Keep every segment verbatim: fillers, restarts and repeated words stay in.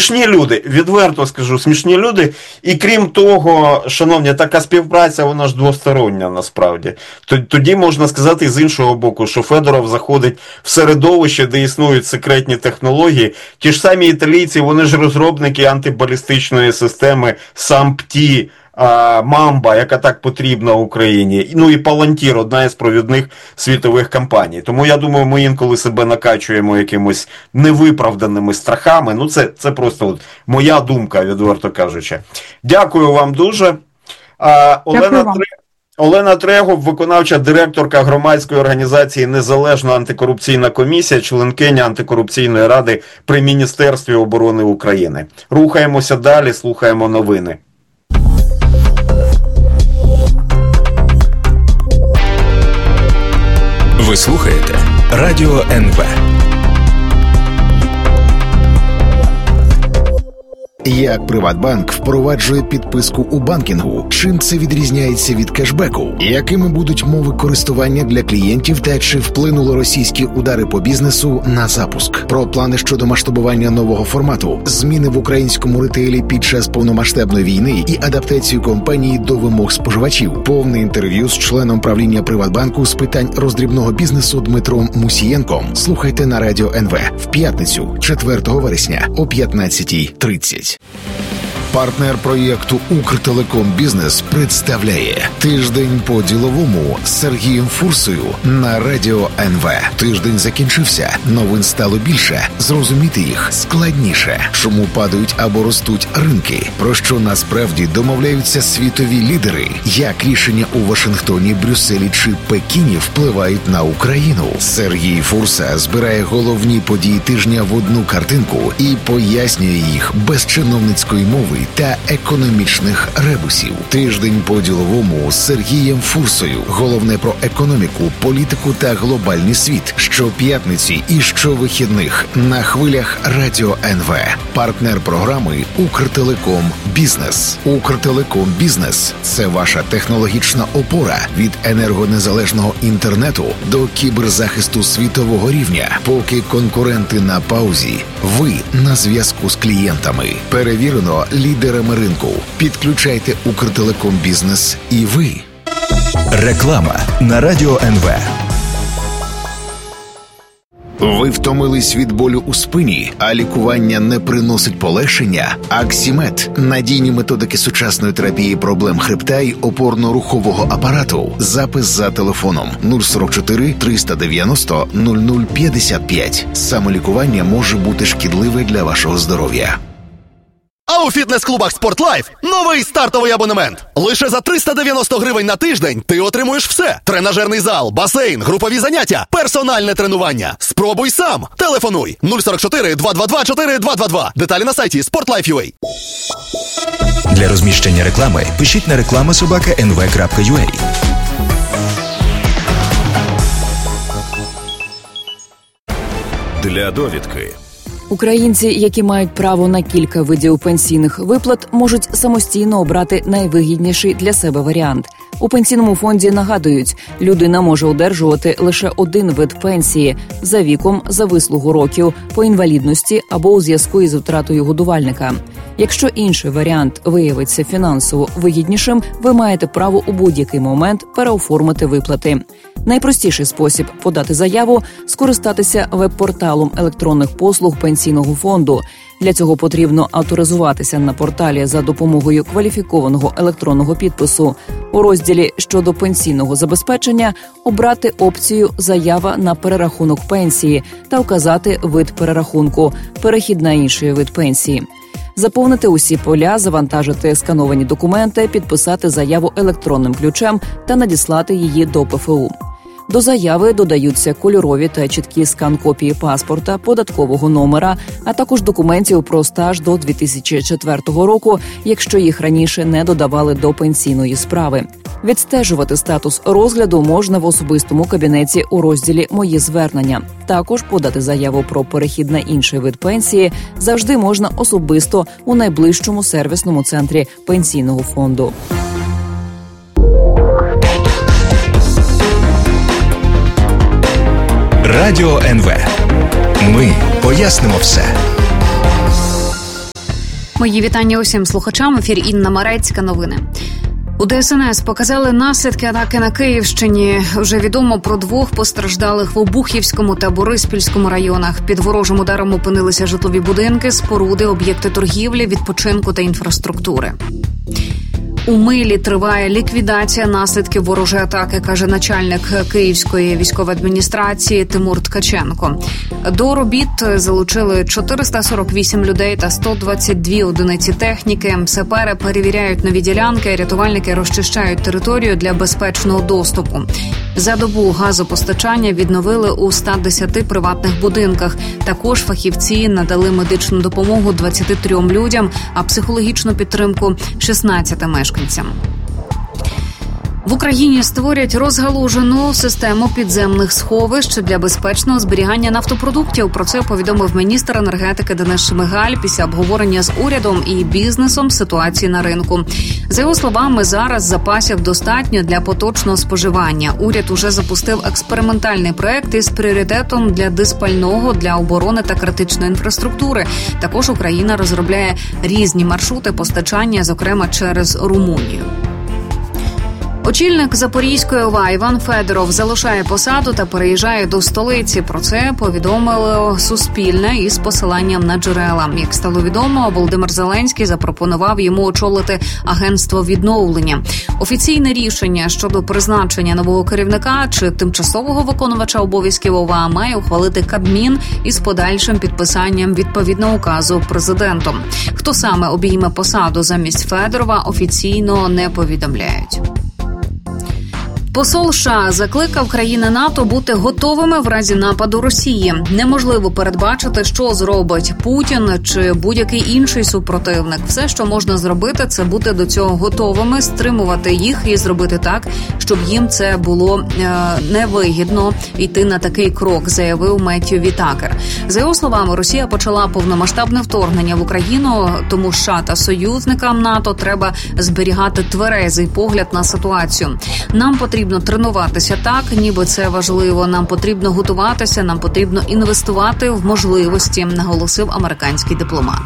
смішні люди, відверто скажу, смішні люди. І крім того, шановні, така співпраця, вона ж двостороння насправді. Тоді можна сказати з іншого боку, що Федоров заходить в середовище, де існують секретні технології. Ті ж самі італійці, вони ж розробники антибалістичної системи САМПТІ, Мамба, яка так потрібна Україні, ну і Палантір, одна із провідних світових компаній. Тому я думаю, ми інколи себе накачуємо якимось невиправданими страхами. Ну це, це просто от моя думка, відверто кажучи. Дякую вам дуже. А, Олена, Тре... Олена Трегуб, виконавча директорка громадської організації «Незалежна антикорупційна комісія», членкиня антикорупційної ради при Міністерстві оборони України. Рухаємося далі, слухаємо новини. Ви слухаєте Радіо ен ве. Як Приватбанк впроваджує підписку у банкінгу? Чим це відрізняється від кешбеку? Якими будуть мови користування для клієнтів та чи вплинули російські удари по бізнесу на запуск? Про плани щодо масштабування нового формату, зміни в українському ретейлі під час повномасштабної війни і адаптацію компанії до вимог споживачів. Повне інтерв'ю з членом правління Приватбанку з питань роздрібного бізнесу Дмитром Мусієнком. Слухайте на Радіо ен ве в п'ятницю, четвертого вересня о п'ятнадцятій тридцять. Партнер проєкту «Укртелеком Бізнес» представляє «Тиждень по-діловому» з Сергієм Фурсою на Радіо ен ве. Тиждень закінчився, новин стало більше, зрозуміти їх складніше. Чому падають або ростуть ринки? Про що насправді домовляються світові лідери? Як рішення у Вашингтоні, Брюсселі чи Пекіні впливають на Україну? Сергій Фурса збирає головні події тижня в одну картинку і пояснює їх без чиновницької мови та економічних ребусів. Тиждень по-діловому з Сергієм Фурсою. Головне про економіку, політику та глобальний світ. Щоп'ятниці і щовихідних на хвилях Радіо ен ве. Партнер програми «Укртелеком Бізнес». «Укртелеком Бізнес» – це ваша технологічна опора від енергонезалежного інтернету до кіберзахисту світового рівня. Поки конкуренти на паузі, ви на зв'язку з клієнтами. Перевірено лідерами ринку. Підключайте «Укртелеком Бізнес» і ви. Реклама на Радіо ен ве. Ви втомились від болю у спині, а лікування не приносить полегшення? Аксімед – надійні методики сучасної терапії проблем хребта й опорно-рухового апарату. Запис за телефоном нуль сорок чотири триста дев'яносто нуль нуль п'ятдесят п'ять. Самолікування може бути шкідливе для вашого здоров'я. А у фітнес-клубах «Спортлайф» новий стартовий абонемент. Лише за триста дев'яносто гривень на тиждень ти отримуєш все. Тренажерний зал, басейн, групові заняття, персональне тренування. Спробуй сам. Телефонуй нуль сорок чотири два два два чотири два два два. Деталі на сайті спортлайф крапка ю а. Для розміщення реклами пишіть на реклама собака ен ве крапка ю а. Для довідки. Українці, які мають право на кілька видів пенсійних виплат, можуть самостійно обрати найвигідніший для себе варіант. У пенсійному фонді нагадують, людина може одержувати лише один вид пенсії – за віком, за вислугу років, по інвалідності або у зв'язку із втратою годувальника. Якщо інший варіант виявиться фінансово вигіднішим, ви маєте право у будь-який момент переоформити виплати. Найпростіший спосіб подати заяву – скористатися веб-порталом електронних послуг пенсійного фонду. Для цього потрібно авторизуватися на порталі за допомогою кваліфікованого електронного підпису. У розділі «Щодо пенсійного забезпечення» обрати опцію «Заява на перерахунок пенсії» та вказати вид перерахунку – перехід на інший вид пенсії. Заповнити усі поля, завантажити скановані документи, підписати заяву електронним ключем та надіслати її до пе еф у. До заяви додаються кольорові та чіткі скан-копії паспорта, податкового номера, а також документів про стаж до дві тисячі четвертого року, якщо їх раніше не додавали до пенсійної справи. Відстежувати статус розгляду можна в особистому кабінеті у розділі «Мої звернення». Також подати заяву про перехід на інший вид пенсії завжди можна особисто у найближчому сервісному центрі пенсійного фонду. Радіо ен ве. Ми пояснимо все. Мої вітання усім слухачам. Ефір Інна Марецька. Новини. У ДСНС показали наслідки атаки на Київщині. Вже відомо про двох постраждалих в Обухівському та Бориспільському районах. Під ворожим ударом опинилися житлові будинки, споруди, об'єкти торгівлі, відпочинку та інфраструктури. У Милі триває ліквідація наслідків ворожої атаки, каже начальник Київської військової адміністрації Тимур Ткаченко. До робіт залучили чотириста сорок вісім людей та сто двадцять дві одиниці техніки. Сапери перевіряють нові ділянки, рятувальники розчищають територію для безпечного доступу. За добу газопостачання відновили у ста десяти приватних будинках. Також фахівці надали медичну допомогу двадцяти трьом людям, а психологічну підтримку шістнадцяти мешканцям. В Україні створять розгалужену систему підземних сховищ для безпечного зберігання нафтопродуктів. Про це повідомив міністр енергетики Денис Шмигаль після обговорення з урядом і бізнесом ситуації на ринку. За його словами, зараз запасів достатньо для поточного споживання. Уряд уже запустив експериментальний проект із пріоритетом для диспального, для оборони та критичної інфраструктури. Також Україна розробляє різні маршрути постачання, зокрема через Румунію. Очільник Запорізької ОВА Іван Федоров залишає посаду та переїжджає до столиці. Про це повідомило Суспільне із посиланням на джерела. Як стало відомо, Володимир Зеленський запропонував йому очолити агентство відновлення. Офіційне рішення щодо призначення нового керівника чи тимчасового виконувача обов'язків ОВА має ухвалити Кабмін із подальшим підписанням відповідного указу президентом. Хто саме обійме посаду замість Федорова, офіційно не повідомляють. Посол США закликав країни НАТО бути готовими в разі нападу Росії. Неможливо передбачити, що зробить Путін чи будь-який інший супротивник. Все, що можна зробити, це бути до цього готовими, стримувати їх і зробити так, щоб їм це було е, невигідно йти на такий крок, заявив Меттью Вітакер. За його словами, Росія почала повномасштабне вторгнення в Україну, тому США та союзникам НАТО треба зберігати тверезий погляд на ситуацію. Нам потрібно Потрібно тренуватися так, ніби це важливо. Нам потрібно готуватися, нам потрібно інвестувати в можливості, наголосив американський дипломат.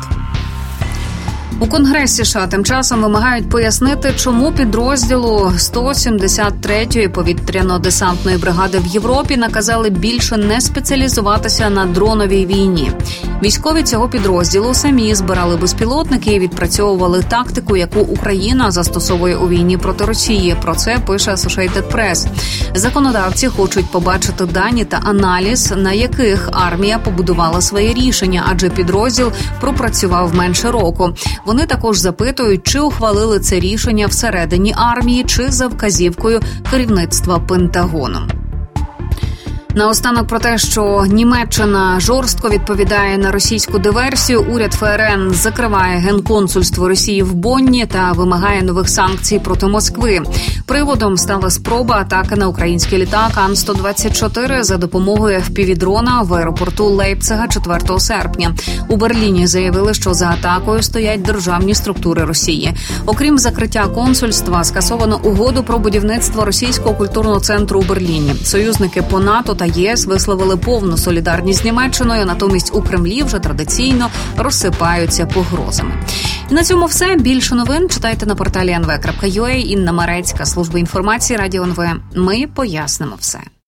У Конгресі США тим часом вимагають пояснити, чому підрозділу сто сімдесят третьої повітряно-десантної бригади в Європі наказали більше не спеціалізуватися на дроновій війні. Військові цього підрозділу самі збирали безпілотники і відпрацьовували тактику, яку Україна застосовує у війні проти Росії. Про це пише Associated Press. Законодавці хочуть побачити дані та аналіз, на яких армія побудувала своє рішення, адже підрозділ пропрацював менше року. Вони також запитують, чи ухвалили це рішення всередині армії, чи за вказівкою керівництва Пентагону. Наостанок про те, що Німеччина жорстко відповідає на російську диверсію, уряд ФРН закриває генконсульство Росії в Бонні та вимагає нових санкцій проти Москви. Приводом стала спроба атаки на український літак Ан сто двадцять чотири за допомогою еф пі ві-дрона в аеропорту Лейпцига четвертого серпня. У Берліні заявили, що за атакою стоять державні структури Росії. Окрім закриття консульства, скасовано угоду про будівництво російського культурного центру у Берліні. Союзники по НАТО та ЄС висловили повну солідарність з Німеччиною, натомість у Кремлі вже традиційно розсипаються погрозами. І на цьому все. Більше новин читайте на порталі ен ве крапка ю а. Інна Марецька, служба інформації Радіо ен ве. Ми пояснимо все.